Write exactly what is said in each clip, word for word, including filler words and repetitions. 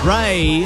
Ray.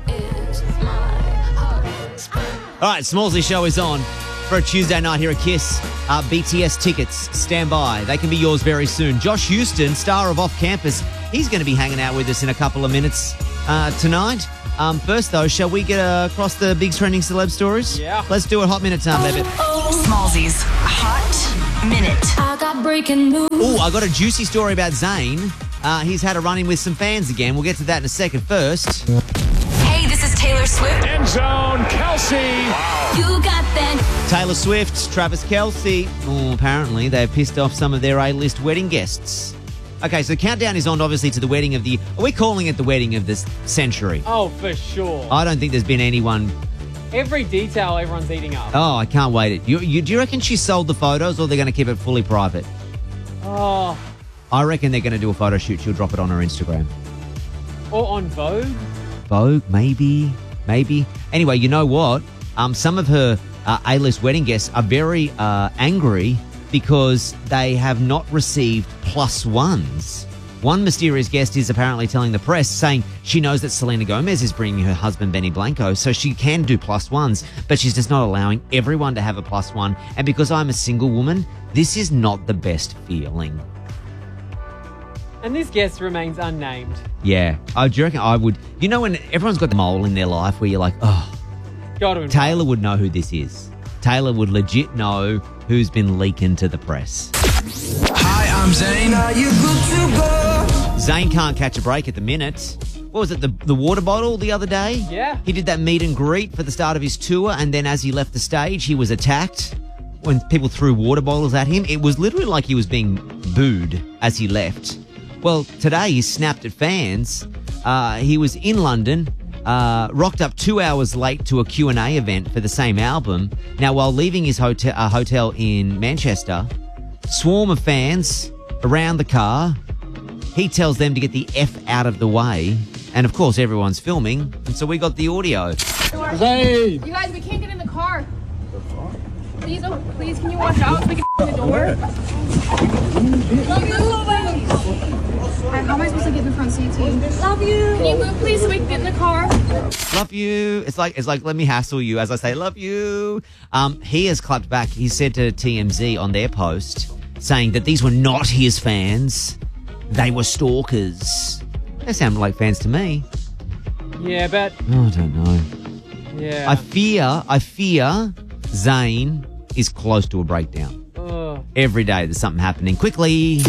All right, Smallsy show is on for a Tuesday night here at KISS. Uh, B T S tickets, stand by. They can be yours very soon. Josh Houston, star of Off Campus, he's going to be hanging out with us in a couple of minutes uh, tonight. Um, first, though, shall we get uh, across the big trending celeb stories? Yeah. Let's do it. Hot minute time, baby. Smallsy's Hot Minute. I got breaking news. Oh, I got a juicy story about Zayn. Uh, he's had a run-in with some fans again. We'll get to that in a second. First... Hey, this is Taylor Swift. End zone, Kelsey. You got that. Taylor Swift, Travis Kelce. Oh, apparently they've pissed off some of their A-list wedding guests. Okay, so the countdown is on, obviously, to the wedding of the... Are we calling it the wedding of this century? Oh, for sure. I don't think there's been anyone... Every detail everyone's eating up. Oh, I can't wait. You, you, do you reckon she sold the photos or they're going to keep it fully private? Oh. I reckon they're going to do a photo shoot. She'll drop it on her Instagram. Or on Vogue. Vogue, maybe, maybe. Anyway, you know what? Um, some of her uh, A-list wedding guests are very uh, angry because they have not received plus ones. One mysterious guest is apparently telling the press, saying she knows that Selena Gomez is bringing her husband Benny Blanco, so she can do plus ones, but she's just not allowing everyone to have a plus one. And because I'm a single woman, this is not the best feeling. And this guest remains unnamed. Yeah. I do you reckon I would... You know when everyone's got the mole in their life where you're like, oh... Got to Taylor would know who this is. Taylor would legit know who's been leaking to the press. Hi, I'm Zayn. Are you good to go? Zayn can't catch a break at the minute. What was it, the, the water bottle the other day? Yeah. He did that meet and greet for the start of his tour, and then as he left the stage, he was attacked when people threw water bottles at him. It was literally like he was being booed as he left. Well, today he snapped at fans. Uh, he was in London, uh, rocked up two hours late to a Q and A event for the same album. Now, while leaving his hotel, uh, hotel in Manchester, swarm of fans around the car. He tells them to get the F out of the way. And, of course, everyone's filming. And so we got the audio. Hey! You guys, we can't get in the car. Please, oh, please, can you watch out so we can open the door? Love you. How am I supposed to get in the front seat too? Love you. Can you move, please, so we can get in the car? Love you. It's like, it's like, let me hassle you as I say, love you. Um, he has clapped back. He said to T M Z on their post, saying that these were not his fans. They were stalkers. They sound like fans to me. Yeah, but... Oh, I don't know. Yeah. I fear, I fear Zayn is close to a breakdown. Ugh. Every day there's something happening. Quickly.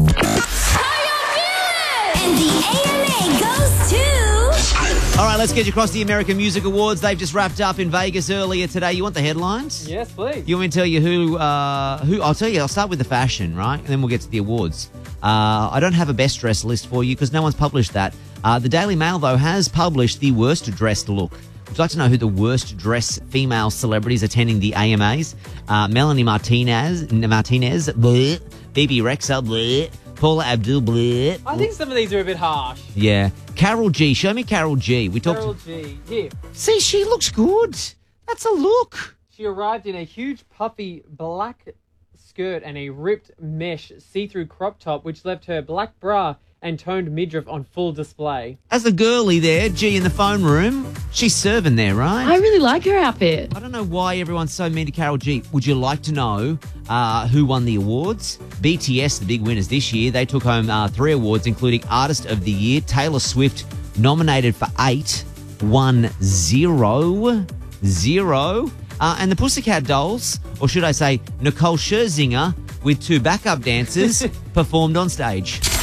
And the A M A goes to... All right, let's get you across the American Music Awards. They've just wrapped up in Vegas earlier today. You want the headlines? Yes, please. You want me to tell you who, uh, who, I'll tell you, I'll start with the fashion, right? And then we'll get to the awards. Uh, I don't have a best dressed list for you because no one's published that. Uh, the Daily Mail, though, has published the worst dressed look. Would you like to know who the worst dressed female celebrities attending the A M As? Uh, Melanie Martinez, Martinez, bleh. Bebe Rexha, bleh. Paula Abdul, bleh. I think some of these are a bit harsh. Yeah. Carol G. Show me Carol G. We talked. Carol G. Here. See, she looks good. That's a look. She arrived in a huge puffy black skirt and a ripped mesh see-through crop top, which left her black bra and toned midriff on full display. As a girlie there, G in the phone room, she's serving there, right? I really like her outfit. I don't know why everyone's so mean to Carol G. Would you like to know uh, who won the awards? B T S, the big winners this year. They took home uh, three awards, including Artist of the Year. Taylor Swift, nominated for eight, won zero. Zero. Uh, and the Pussycat Dolls, or should I say Nicole Scherzinger, with two backup dancers, performed on stage.